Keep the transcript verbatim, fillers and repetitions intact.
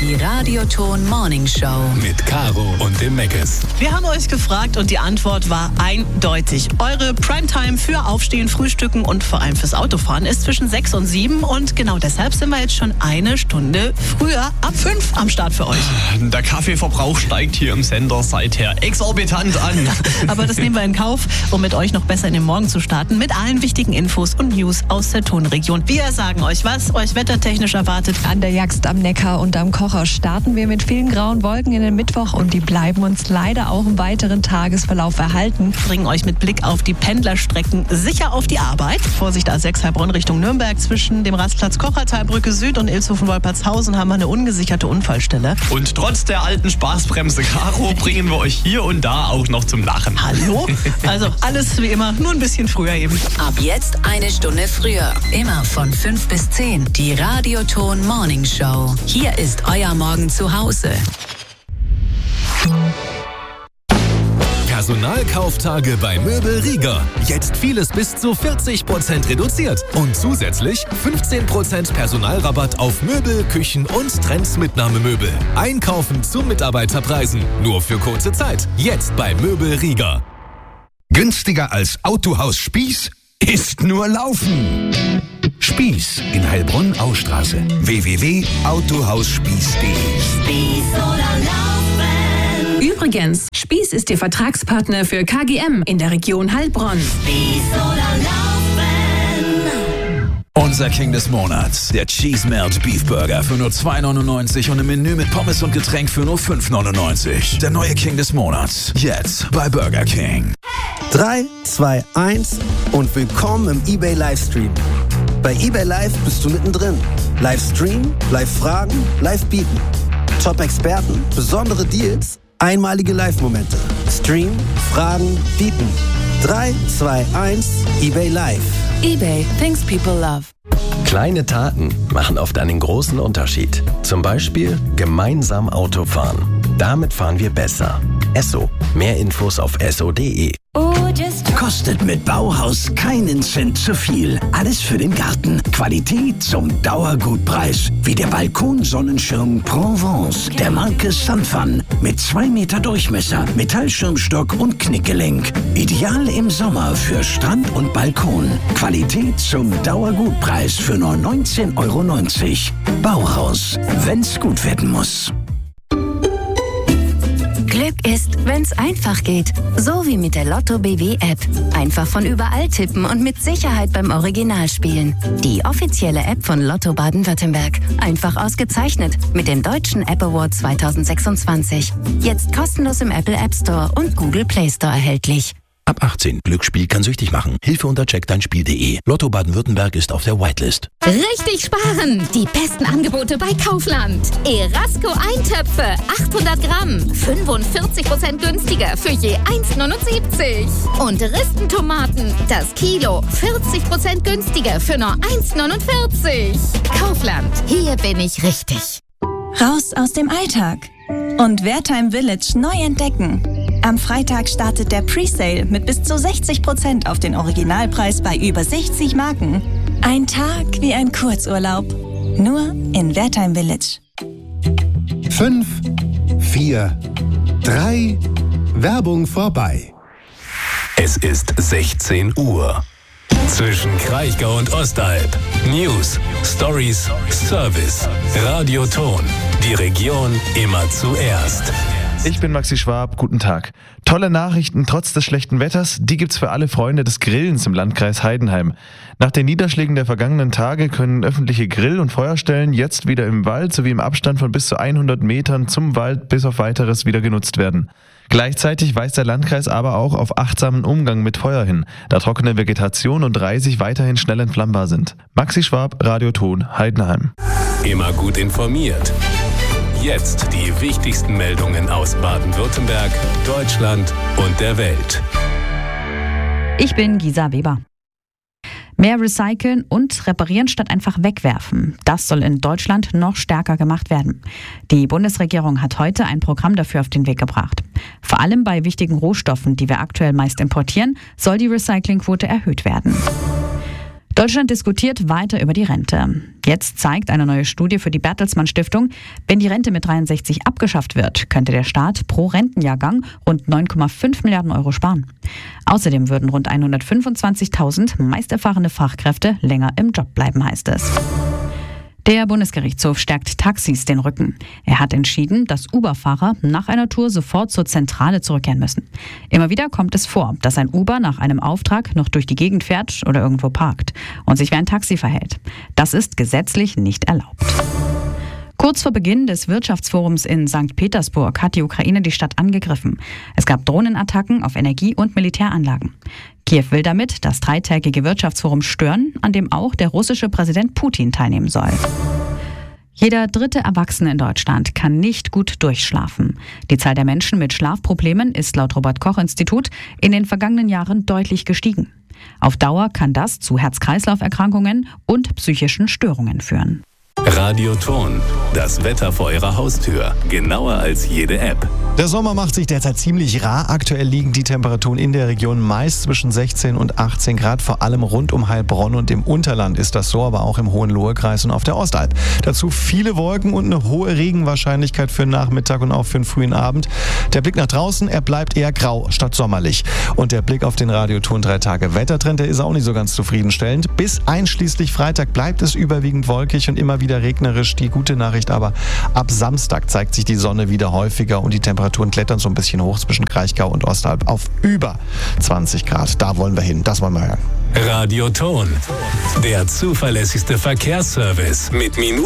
Die Radioton Morning Show. Mit Caro und dem Meckes. Wir haben euch gefragt und die Antwort war eindeutig. Eure Primetime für Aufstehen, Frühstücken und vor allem fürs Autofahren ist zwischen sechs und sieben. Und genau deshalb sind wir jetzt schon eine Stunde früher, ab fünf am Start für euch. Der Kaffeeverbrauch steigt hier im Sender seither exorbitant an. Aber das nehmen wir in Kauf, um mit euch noch besser in den Morgen zu starten. Mit allen wichtigen Infos und News aus der Tonregion. Wir sagen euch, was euch wettertechnisch erwartet. An der Jagst am Neckar und am Kocher starten wir mit vielen grauen Wolken in den Mittwoch und die bleiben uns leider auch im weiteren Tagesverlauf erhalten. Bringen euch mit Blick auf die Pendlerstrecken sicher auf die Arbeit. Vorsicht A sechs Heilbronn Richtung Nürnberg. Zwischen dem Rastplatz Kochertalbrücke Süd und Ilshofen-Wolpertshausen haben wir eine ungesicherte Unfallstelle. Und trotz der alten Spaßbremse Caro bringen wir euch hier und da auch noch zum Lachen. Hallo? Also alles wie immer, nur ein bisschen früher eben. Ab jetzt eine Stunde früher. Immer von fünf bis zehn. Die Radioton Morning Show. Hier ist euer Morgen zu Hause. Personalkauftage bei Möbel Rieger. Jetzt vieles bis zu vierzig Prozent reduziert. Und zusätzlich fünfzehn Prozent Personalrabatt auf Möbel, Küchen und Trends-Mitnahmemöbel. Einkaufen zu Mitarbeiterpreisen. Nur für kurze Zeit. Jetzt bei Möbel Rieger. Günstiger als Autohaus Spieß ist nur Laufen. Spieß in Heilbronn-Austraße. w w w punkt autohausspieß punkt de Spieß oder Laufen. Übrigens, Spieß ist Ihr Vertragspartner für K G M in der Region Heilbronn. Spieß oder Laufen. Unser King des Monats, der Cheese Melt Beef Burger für nur zwei neunundneunzig und ein Menü mit Pommes und Getränk für nur fünf neunundneunzig. Der neue King des Monats, jetzt bei Burger King. drei, zwei, eins und willkommen im eBay Livestream. Bei eBay Live bist du mittendrin. Livestream, Live-Fragen, Live-Bieten. Top-Experten, besondere Deals, einmalige Live-Momente. Stream, Fragen, Bieten. drei, zwei, eins, eBay Live. eBay, things people love. Kleine Taten machen oft einen großen Unterschied. Zum Beispiel gemeinsam Auto fahren. Damit fahren wir besser. Esso. Mehr Infos auf esso punkt de. Kostet mit Bauhaus keinen Cent zu viel. Alles für den Garten. Qualität zum Dauergutpreis. Wie der Balkonsonnenschirm Provence der Marke Sunfun. Mit zwei Meter Durchmesser, Metallschirmstock und Knickgelenk. Ideal im Sommer für Strand und Balkon. Qualität zum Dauergutpreis für nur neunzehn Euro neunzig. Bauhaus. Wenn's gut werden muss. Glück ist, wenn's einfach geht. So wie mit der Lotto B W App. Einfach von überall tippen und mit Sicherheit beim Original spielen. Die offizielle App von Lotto Baden-Württemberg. Einfach ausgezeichnet mit dem Deutschen App Award zwanzig sechsundzwanzig. Jetzt kostenlos im Apple App Store und Google Play Store erhältlich. Ab achtzehn. Glücksspiel kann süchtig machen. Hilfe unter check dein spiel punkt de. Lotto Baden-Württemberg ist auf der Whitelist. Richtig sparen! Die besten Angebote bei Kaufland. Erasco Eintöpfe, achthundert Gramm, fünfundvierzig Prozent günstiger für je eins neunundsiebzig. Und Ristentomaten, das Kilo, vierzig Prozent günstiger für nur eins neunundvierzig. Kaufland, hier bin ich richtig. Raus aus dem Alltag und Wertheim Village neu entdecken. Am Freitag startet der Presale mit bis zu sechzig Prozent auf den Originalpreis bei über sechzig Marken. Ein Tag wie ein Kurzurlaub. Nur in Wertheim Village. Fünf, vier, drei, Werbung vorbei. Es ist sechzehn Uhr. Zwischen Kraichgau und Ostalb. News, Stories, Service. Radioton. Die Region immer zuerst. Ich bin Maxi Schwab, guten Tag. Tolle Nachrichten trotz des schlechten Wetters, die gibt's für alle Freunde des Grillens im Landkreis Heidenheim. Nach den Niederschlägen der vergangenen Tage können öffentliche Grill- und Feuerstellen jetzt wieder im Wald sowie im Abstand von bis zu hundert Metern zum Wald bis auf Weiteres wieder genutzt werden. Gleichzeitig weist der Landkreis aber auch auf achtsamen Umgang mit Feuer hin, da trockene Vegetation und Reisig weiterhin schnell entflammbar sind. Maxi Schwab, Radioton, Heidenheim. Immer gut informiert. Jetzt die wichtigsten Meldungen aus Baden-Württemberg, Deutschland und der Welt. Ich bin Gisa Weber. Mehr recyceln und reparieren statt einfach wegwerfen. Das soll in Deutschland noch stärker gemacht werden. Die Bundesregierung hat heute ein Programm dafür auf den Weg gebracht. Vor allem bei wichtigen Rohstoffen, die wir aktuell meist importieren, soll die Recyclingquote erhöht werden. Deutschland diskutiert weiter über die Rente. Jetzt zeigt eine neue Studie für die Bertelsmann Stiftung, wenn die Rente mit dreiundsechzig abgeschafft wird, könnte der Staat pro Rentenjahrgang rund neun Komma fünf Milliarden Euro sparen. Außerdem würden rund hundertfünfundzwanzigtausend meist erfahrene Fachkräfte länger im Job bleiben, heißt es. Der Bundesgerichtshof stärkt Taxis den Rücken. Er hat entschieden, dass Uber-Fahrer nach einer Tour sofort zur Zentrale zurückkehren müssen. Immer wieder kommt es vor, dass ein Uber nach einem Auftrag noch durch die Gegend fährt oder irgendwo parkt und sich wie ein Taxi verhält. Das ist gesetzlich nicht erlaubt. Kurz vor Beginn des Wirtschaftsforums in Sankt Petersburg hat die Ukraine die Stadt angegriffen. Es gab Drohnenattacken auf Energie- und Militäranlagen. Kiew will damit das dreitägige Wirtschaftsforum stören, an dem auch der russische Präsident Putin teilnehmen soll. Jeder dritte Erwachsene in Deutschland kann nicht gut durchschlafen. Die Zahl der Menschen mit Schlafproblemen ist laut Robert-Koch-Institut in den vergangenen Jahren deutlich gestiegen. Auf Dauer kann das zu Herz-Kreislauf-Erkrankungen und psychischen Störungen führen. Radioton, das Wetter vor Ihrer Haustür. Genauer als jede App. Der Sommer macht sich derzeit ziemlich rar. Aktuell liegen die Temperaturen in der Region meist zwischen sechzehn und achtzehn Grad. Vor allem rund um Heilbronn und im Unterland ist das so, aber auch im Hohenlohe-Kreis und auf der Ostalb. Dazu viele Wolken und eine hohe Regenwahrscheinlichkeit für den Nachmittag und auch für den frühen Abend. Der Blick nach draußen, er bleibt eher grau statt sommerlich. Und der Blick auf den Radioton drei Tage Wettertrend, der ist auch nicht so ganz zufriedenstellend. Bis einschließlich Freitag bleibt es überwiegend wolkig und immer wieder regnerisch. Die gute Nachricht aber, ab Samstag zeigt sich die Sonne wieder häufiger und die Temperaturen klettern so ein bisschen hoch zwischen Kraichgau und Ostalb auf über zwanzig Grad. Da wollen wir hin, das wollen wir hören. Radioton, der zuverlässigste Verkehrsservice mit Minuten.